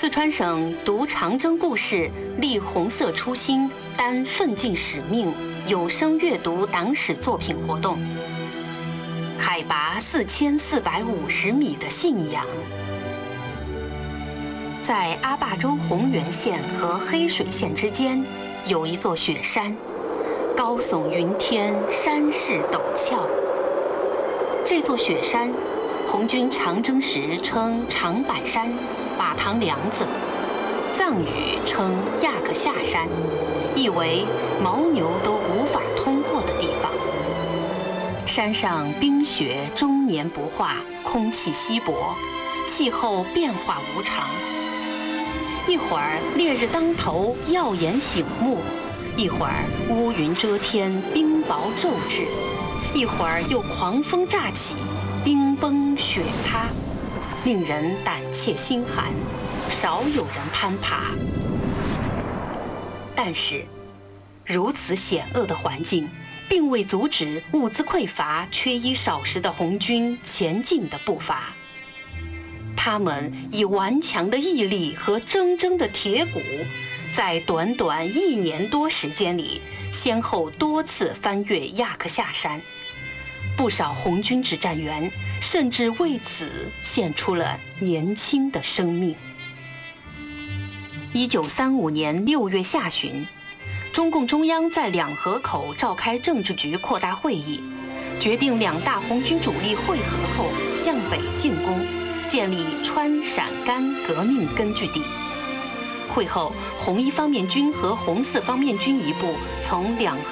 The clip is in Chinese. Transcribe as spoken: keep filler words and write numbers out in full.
四川省读长征故事，立红色初心，担奋进使命有声阅读党史作品活动。海拔四千四百五十米的信仰。在阿坝州洪源县和黑水县之间，有一座雪山，高耸云天，山势陡峭。这座雪山，红军长征时称长板山、把塘梁子，藏语称亚克夏山，意为牦牛都无法通过的地方。山上冰雪终年不化，空气稀薄，气候变化无常。一会儿烈日当头，耀眼醒目；一会儿乌云遮天，冰雹骤至；一会儿又狂风乍起，冰崩雪塌，令人胆怯心寒，少有人攀爬。但是，如此险恶的环境，并未阻止物资匮乏、缺衣少食的红军前进的步伐。他们以顽强的毅力和铮铮的铁骨，在短短一年多时间里，先后多次翻越亚克夏山。不少红军指战员甚至为此献出了年轻的生命。一九三五年六月下旬，中共中央在两河口召开政治局扩大会议，决定两大红军主力会合后向北进攻，建立川陕甘革命根据地。会后，红一方面军和红四方面军一部从两